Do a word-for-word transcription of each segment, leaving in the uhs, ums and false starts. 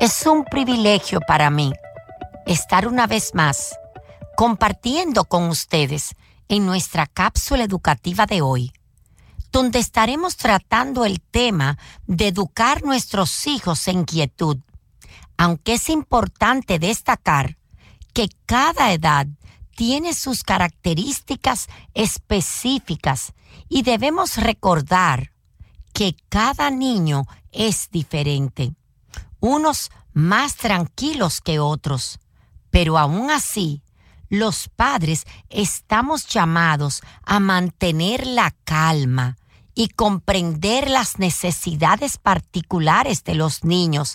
Es un privilegio para mí estar una vez más compartiendo con ustedes en nuestra cápsula educativa de hoy, donde estaremos tratando el tema de educar nuestros hijos en quietud, aunque es importante destacar que cada edad tiene sus características específicas y debemos recordar que cada niño es diferente, unos más tranquilos que otros, pero aún así, los padres estamos llamados a mantener la calma y comprender las necesidades particulares de los niños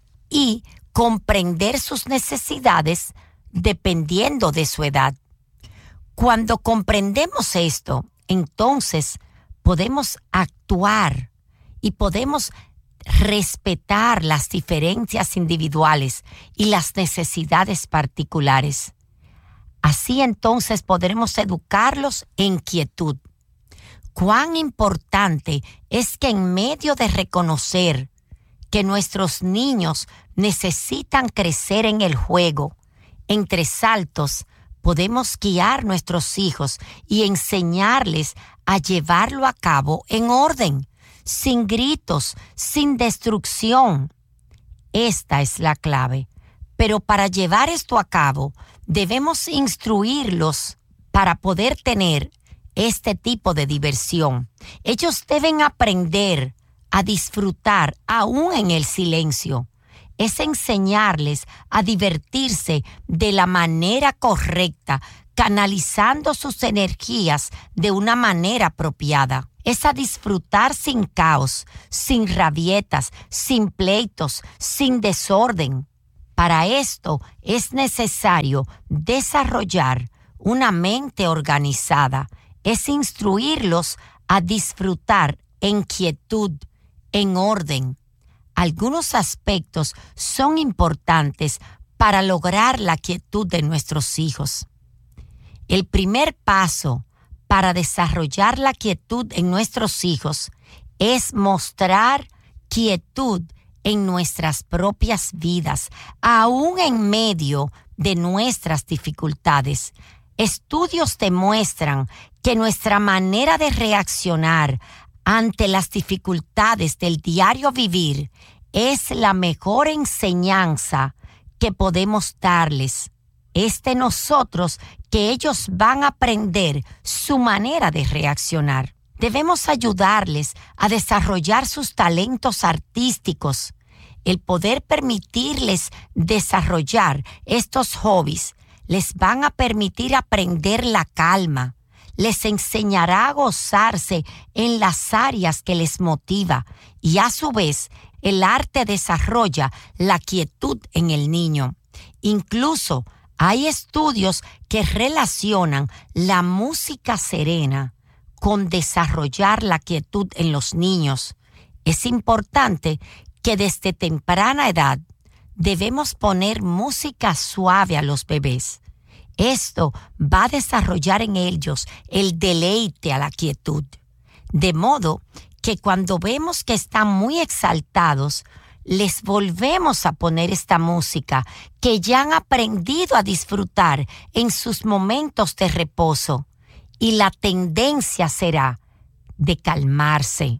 y comprender sus necesidades dependiendo de su edad. Cuando comprendemos esto, entonces podemos actuar y podemos respetar las diferencias individuales y las necesidades particulares. Así entonces podremos educarlos en quietud. Cuán importante es que en medio de reconocer que nuestros niños necesitan crecer en el juego, entre saltos, podemos guiar nuestros hijos y enseñarles a llevarlo a cabo en orden, sin gritos, sin destrucción. Esta es la clave. Pero para llevar esto a cabo, debemos instruirlos para poder tener este tipo de diversión. Ellos deben aprender a disfrutar aún en el silencio. Es enseñarles a divertirse de la manera correcta, canalizando sus energías de una manera apropiada. Es a disfrutar sin caos, sin rabietas, sin pleitos, sin desorden. Para esto es necesario desarrollar una mente organizada. Es instruirlos a disfrutar en quietud, en orden. Algunos aspectos son importantes para lograr la quietud de nuestros hijos. El primer paso para desarrollar la quietud en nuestros hijos es mostrar quietud en nuestras propias vidas, aún en medio de nuestras dificultades. Estudios demuestran que nuestra manera de reaccionar ante las dificultades del diario vivir es la mejor enseñanza que podemos darles. Es de nosotros que ellos van a aprender su manera de reaccionar. Debemos ayudarles a desarrollar sus talentos artísticos. El poder permitirles desarrollar estos hobbies les van a permitir aprender la calma. Les enseñará a gozarse en las áreas que les motiva y a su vez el arte desarrolla la quietud en el niño. Incluso hay estudios que relacionan la música serena con desarrollar la quietud en los niños. Es importante que desde temprana edad debemos poner música suave a los bebés. Esto va a desarrollar en ellos el deleite a la quietud. De modo que cuando vemos que están muy exaltados, les volvemos a poner esta música que ya han aprendido a disfrutar en sus momentos de reposo. Y la tendencia será de calmarse.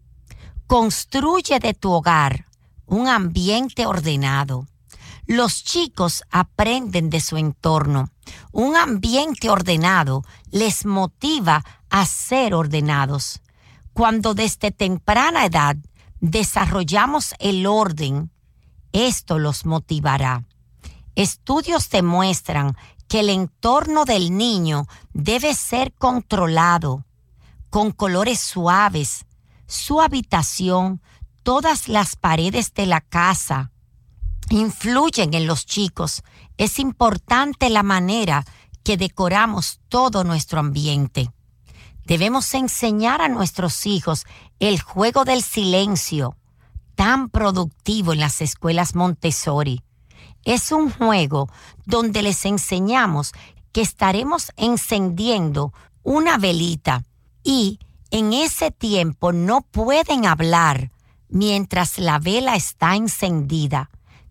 Construye de tu hogar un ambiente ordenado. Los chicos aprenden de su entorno. Un ambiente ordenado les motiva a ser ordenados. Cuando desde temprana edad desarrollamos el orden, esto los motivará. Estudios demuestran que el entorno del niño debe ser controlado, con colores suaves, su habitación, todas las paredes de la casa influyen en los chicos. Es importante la manera que decoramos todo nuestro ambiente. Debemos enseñar a nuestros hijos el juego del silencio, tan productivo en las escuelas Montessori. Es un juego donde les enseñamos que estaremos encendiendo una velita y en ese tiempo no pueden hablar mientras la vela está encendida.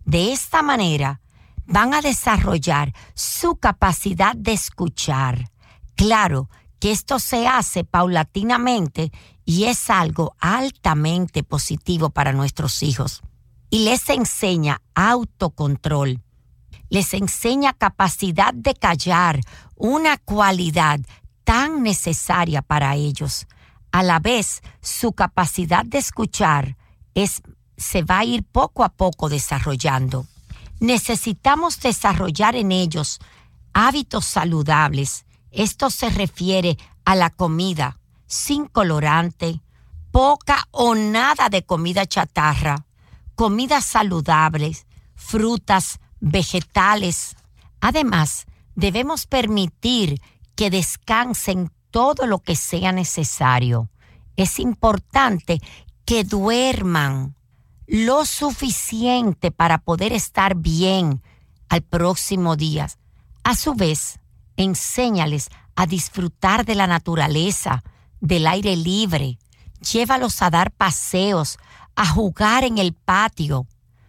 De esta manera, van a desarrollar su capacidad de escuchar. Claro que esto se hace paulatinamente y es algo altamente positivo para nuestros hijos. Y les enseña autocontrol. Les enseña capacidad de callar, una cualidad tan necesaria para ellos. A la vez, su capacidad de escuchar es, se va a ir poco a poco desarrollando. Necesitamos desarrollar en ellos hábitos saludables. Esto se refiere a la comida sin colorante, poca o nada de comida chatarra, comidas saludables, frutas, vegetales. Además, debemos permitir que descansen todo lo que sea necesario. Es importante que duerman lo suficiente para poder estar bien al próximo día. A su vez, enséñales a disfrutar de la naturaleza, del aire libre. Llévalos a dar paseos, a jugar en el patio.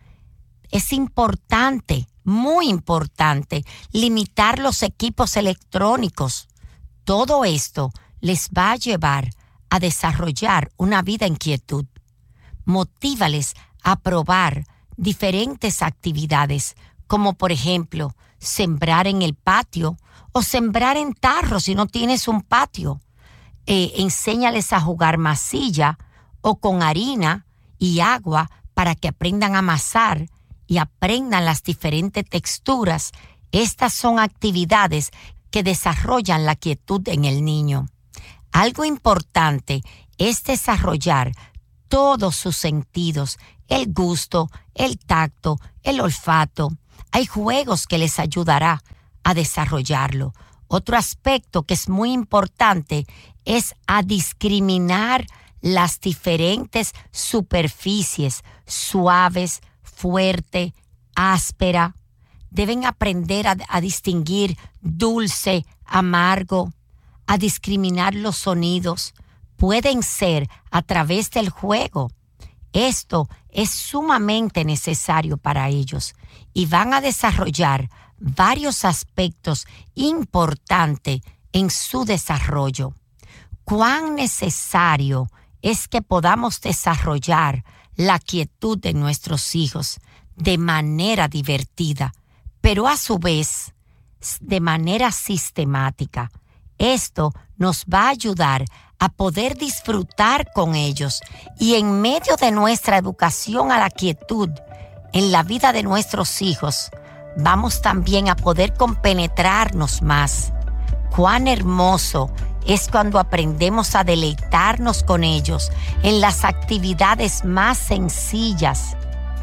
Es importante, muy importante, limitar los equipos electrónicos. Todo esto les va a llevar a desarrollar una vida en quietud. Motívales a probar diferentes actividades, como por ejemplo, sembrar en el patio o sembrar en tarros si no tienes un patio. Eh, enséñales a jugar masilla o con harina y agua para que aprendan a amasar y aprendan las diferentes texturas. Estas son actividades que desarrollan la quietud en el niño. Algo importante es desarrollar todos sus sentidos, el gusto, el tacto, el olfato. Hay juegos que les ayudará a desarrollarlo. Otro aspecto que es muy importante es a discriminar las diferentes superficies, suaves, fuerte, áspera. Deben aprender a, a distinguir dulce, amargo, a discriminar los sonidos. Pueden ser a través del juego. Esto es sumamente necesario para ellos y van a desarrollar varios aspectos importantes en su desarrollo. Cuán necesario es que podamos desarrollar la quietud de nuestros hijos de manera divertida, pero a su vez de manera sistemática. Esto nos va a ayudar a poder disfrutar con ellos y en medio de nuestra educación a la quietud en la vida de nuestros hijos, vamos también a poder compenetrarnos más. Cuán hermoso es cuando aprendemos a deleitarnos con ellos en las actividades más sencillas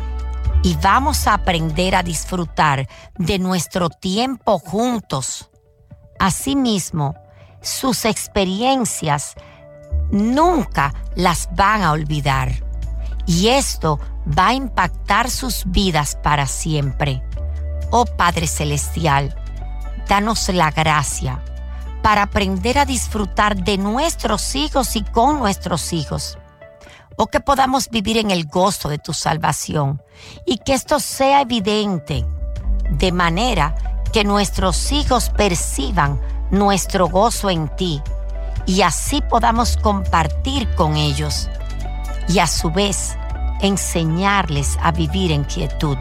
y vamos a aprender a disfrutar de nuestro tiempo juntos. Asimismo, sus experiencias nunca las van a olvidar y esto va a impactar sus vidas para siempre. Oh Padre Celestial, danos la gracia para aprender a disfrutar de nuestros hijos y con nuestros hijos. O que podamos vivir en el gozo de tu salvación y que esto sea evidente de manera que nuestros hijos perciban nuestro gozo en ti y así podamos compartir con ellos y a su vez enseñarles a vivir en quietud.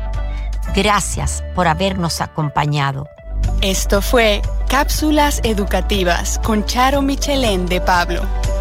Gracias por habernos acompañado. Esto fue Cápsulas Educativas con Charo Michelén de Pablo.